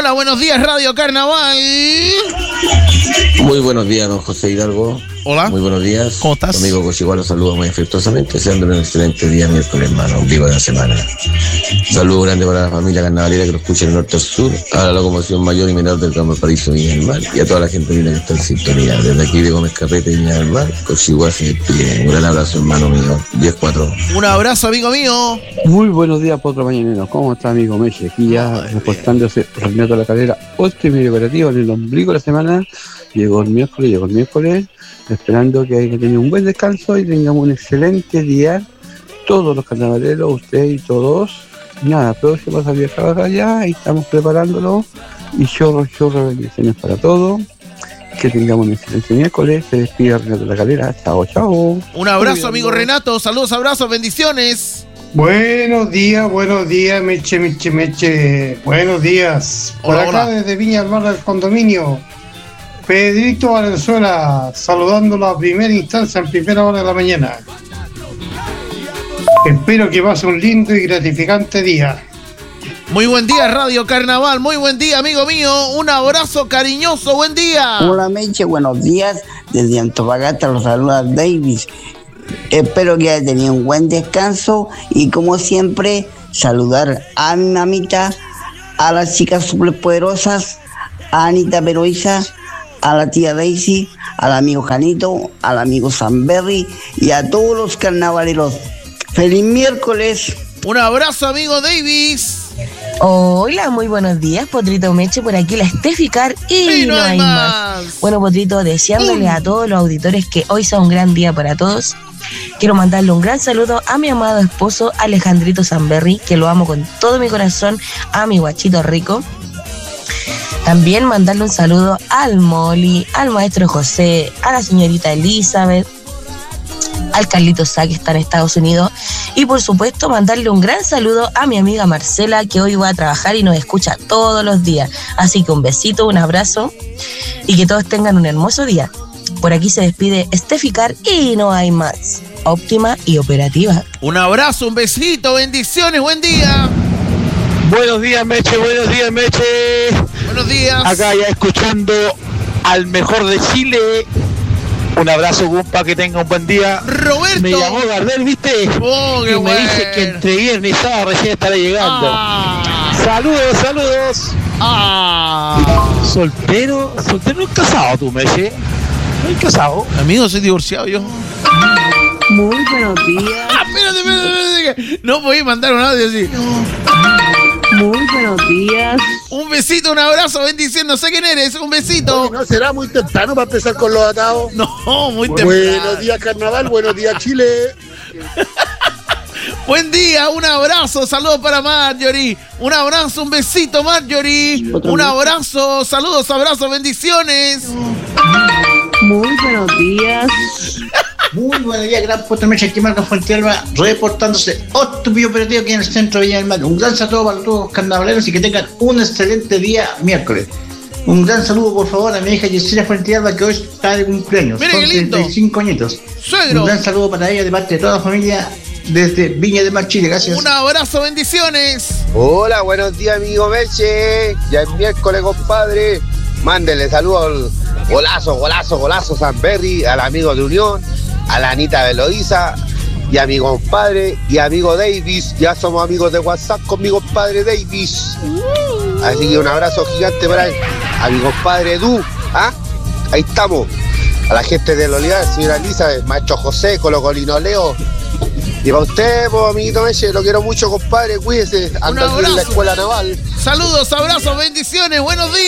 Hola, buenos días, Radio Carnaval. Muy buenos días, don José Hidalgo. Hola. Muy buenos días. ¿Cómo estás? Tu amigo Cochigual lo saluda muy afectuosamente, deseándole un excelente día miércoles, hermano, vivo de la semana. Un saludo grande para la familia carnavalera que lo escucha del norte al sur, a la locomoción mayor y menor del Campo Paraíso Viña del Mar y a toda la gente linda que está en sintonía. Desde aquí de Gómez Carrete, Viña del Mar, Cochigual se despide. Un gran abrazo, hermano mío. 10-4. Un abrazo, amigo mío. Muy buenos días, Potro Mañanero. ¿Cómo está, amigo Meche? Aquí ya reportándose Renato La Calera, 8:30 operativo en el ombligo de la semana. Llegó el miércoles, esperando que haya tenido un buen descanso y tengamos un excelente día. Todos los carnavaleros, usted y todos. Nada, próximo a salir a trabajar ya y estamos preparándolo. Y chorro, bendiciones para todos. Que tengamos un excelente miércoles. Se despide Renato La Calera. Chao, chao. Un abrazo, amigo Renato. Saludos, abrazos, bendiciones. Buenos días, Meche. Buenos días. Por Hola, acá hola. desde Viña del Mar del condominio. Pedrito Valenzuela, saludando la primera instancia en primera hora de la mañana. Espero que pase un lindo y gratificante día. Muy buen día, Radio Carnaval. Muy buen día, amigo mío. Un abrazo cariñoso. Buen día. Hola, Meche, buenos días. Desde Antofagasta los saluda Davis. Espero que haya tenido un buen descanso y, como siempre, saludar a mi mamita, a las chicas superpoderosas, a Anita Peroiza, a la tía Daisy, al amigo Janito, al amigo Samberry y a todos los carnavaleros. ¡Feliz miércoles! Un abrazo, amigo Davis. Hola, muy buenos días, Potrito Meche, por aquí la Esteficar y no hay más. Bueno, Potrito, deseándole a todos los auditores que hoy sea un gran día para todos. Quiero mandarle un gran saludo a mi amado esposo Alejandrito Samberry, que lo amo con todo mi corazón, a mi guachito rico. También mandarle un saludo al Moli, al maestro José, a la señorita Elizabeth, al Carlito Sá, que está en Estados Unidos, y por supuesto mandarle un gran saludo a mi amiga Marcela, que hoy va a trabajar y nos escucha todos los días. Así que un besito, un abrazo y que todos tengan un hermoso día. Por aquí se despide Esteficar y no hay más. Óptima y operativa. Un abrazo, un besito, bendiciones, buen día. Buenos días, Meche. Buenos días. Acá ya escuchando al mejor de Chile. Un abrazo, compa, que tenga un buen día. Roberto. Me llamó Gardel, ¿viste? Oh, qué y me bueno. dice que entre viernes y sábado recién estará llegando. Saludos. Soltero no es casado tú, Meche. No es casado. Amigo, soy divorciado yo. Muy buenos días. Espérate. No podéis mandar un audio así. Muy buenos días. Un besito, un abrazo, bendición. No sé quién eres, un besito. Oye, ¿no será muy temprano para empezar con los atados? No, muy temprano. Buenos días, Carnaval. Buenos días, Chile. Buen día, un abrazo, saludos para Marjorie. Un abrazo, un besito, Marjorie. Un abrazo, saludos, abrazos, bendiciones. Muy buenos días. Muy buenos días, gran Potro Meche, aquí Marco Fuentealba, reportándose óptimo operativo aquí en el centro de Viña del Mar. Un gran saludo para todos los carnavaleros y que tengan un excelente día miércoles. Un gran saludo, por favor, a mi hija Yesenia Fuentealba, que hoy está de cumpleaños. Mire, son qué lindo. 35 añitos. Suegro. Un gran saludo para ella de parte de toda la familia desde Viña del Mar, Chile. Gracias. Un abrazo, bendiciones. Hola, buenos días, amigo Meche. Ya es miércoles, compadre. Mándele saludos al golazo Samberry, al amigo de Unión, a la Anita Veloiza y a mi compadre y amigo Davis. Ya somos amigos de WhatsApp con mi compadre Davis. Así que un abrazo gigante para él. A mi compadre Edu. Ahí estamos. A la gente de Olivar, señora Elizabeth, maestro José, Colocolino Leo. Y para usted, pues, amiguito Meche, lo quiero mucho, compadre. Cuídese. Anda aquí en la escuela naval. Saludos, abrazos, bendiciones, buenos días.